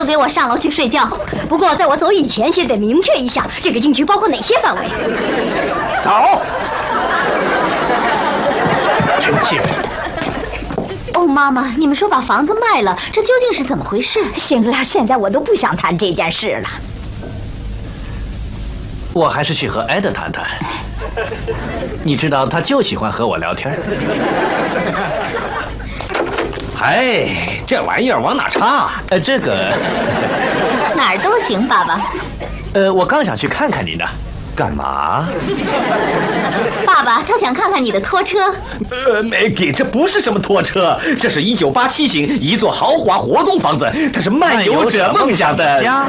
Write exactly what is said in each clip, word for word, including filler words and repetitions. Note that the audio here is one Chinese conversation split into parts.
给我上楼去睡觉。不过在我走以前，先得明确一下这个禁区包括哪些范围。 走。真气人！ 哦，妈妈，你们说把房子卖了，这究竟是怎么回事？ 行了，现在我都不想谈这件事了。 我还是去和艾德谈谈。你知道，他就喜欢和我聊天。 哎，这玩意儿往哪插？ 呃，这个哪儿都行，爸爸。 呃，我刚想去看看你呢。 干嘛？ 爸爸，他想看看你的拖车。 呃 ，Maggie， 这不是什么拖车，这是一九八七型一座豪华活动房子，它是漫游者梦想的家。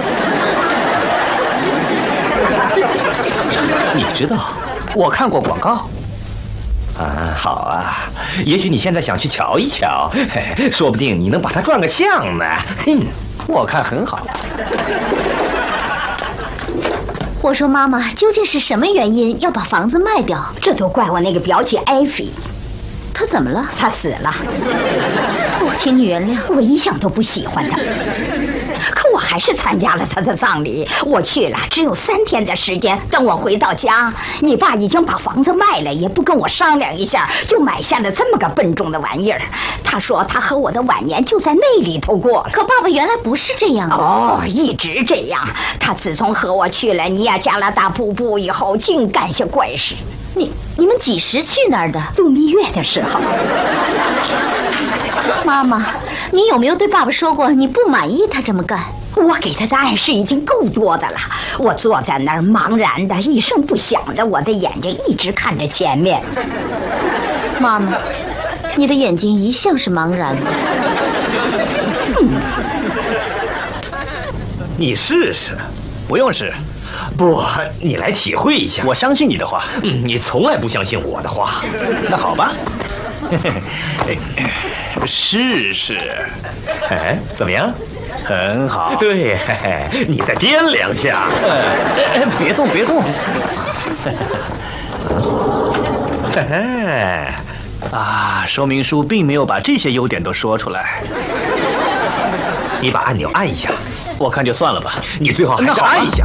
你知道， 我看过广告。 啊，好啊，也许你现在想去瞧一瞧，嘿，说不定你能把它转个相呢。哼， 我看很好。 我说妈妈，究竟是什么原因要把房子卖掉？ 这都怪我那个表姐艾菲。 她怎么了？ 她死了。 我请你原谅。 我一向都不喜欢她，可我还是参加了她的葬礼。我去了，只有三天的时间。等我回到家，你爸已经把房子卖了，也不跟我商量一下，就买下了这么个笨重的玩意儿。他说他和我的晚年就在那里头过了。 可爸爸原来不是这样的。 哦，一直这样。他自从和我去了尼亚加拉大瀑布以后，净干些怪事。 你你们几时去那儿的？ 度蜜月的时候。 妈妈，你有没有对爸爸说过你不满意他这么干？ 我给他的暗示已经够多的了。我坐在那儿茫然的，一声不响的，我的眼睛一直看着前面。 妈妈，你的眼睛一向是茫然的。 嗯， 你试试。 不用试。 不，你来体会一下。 我相信你的话。 嗯，你从来不相信我的话。 那好吧。试试。 哎，怎么样？ 很好。 对，嘿嘿，你再掂两下。 呃，别动，别动。 哎， 啊，说明书并没有把这些优点都说出来。 你把按钮按一下。 我看就算了吧。 你最好还是按一下。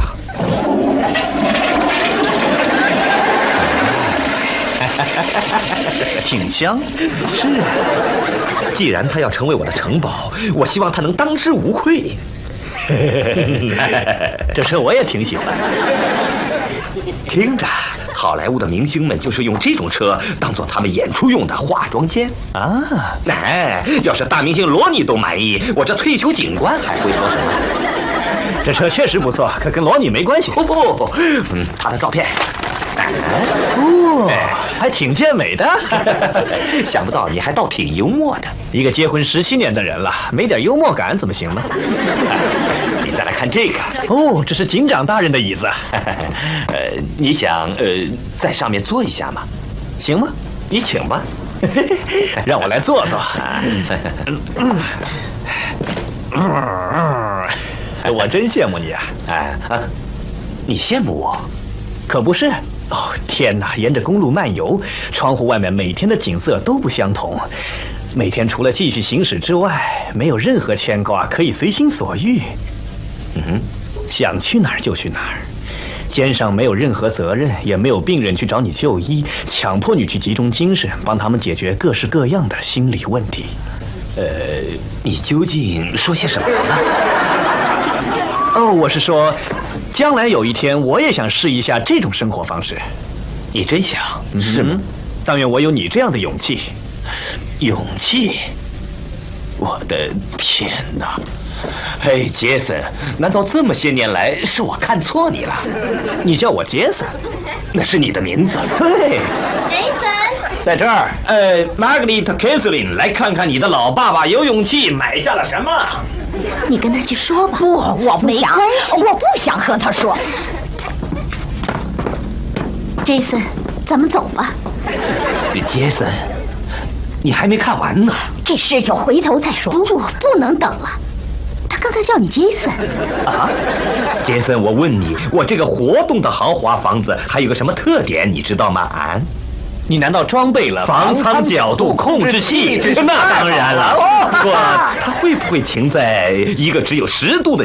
挺香。 是。既然他要成为我的城堡，我希望他能当之无愧。 这车我也挺喜欢。 听着，好莱坞的明星们就是用这种车当做他们演出用的化妆间啊。 哎，要是大明星罗尼都满意，我这退休警官还会说什么？ 这车确实不错，可跟罗尼没关系。 不不，嗯，他的照片。 哦，还挺健美的。 想不到你还倒挺幽默的。 一个结婚十七年的人了，没点幽默感怎么行呢？ 你再来看这个。 哦，这是警长大人的椅子。 呃，你想呃在上面坐一下吗？ 行吗？ 你请吧。 让我来坐坐。我真羡慕你啊！ 哎啊，你羡慕我？ 可不是。哦，天哪！沿着公路漫游，窗户外面每天的景色都不相同。每天除了继续行驶之外，没有任何牵挂，可以随心所欲。 嗯哼， 想去哪儿就去哪儿，肩上没有任何责任，也没有病人去找你就医，强迫你去集中精神，帮他们解决各式各样的心理问题。 呃，你究竟说些什么呢？ 哦，我是说，将来有一天我也想试一下这种生活方式。 你真想？是吗？ 但愿我有你这样的勇气。 勇气？我的天哪！嘿，杰森，难道这么些年来是我看错你了？ 你叫我杰森， 那是你的名字。 对， 杰森， 在这儿。呃 ，Margaret Kathleen， 来看看你的老爸爸有勇气买下了什么。 你跟他去说吧。 不，我不想， 没关系， 我不想和他说。 杰森，咱们走吧。 杰森，你还没看完呢。 这事就回头再说。 不不，不能等了。他刚才叫你杰森。 啊，杰森，我问你，我这个活动的豪华房子还有个什么特点，你知道吗？啊？ 你难道装备了防舱角度控制器？那当然了。不过，它会不会停在一个只有十度的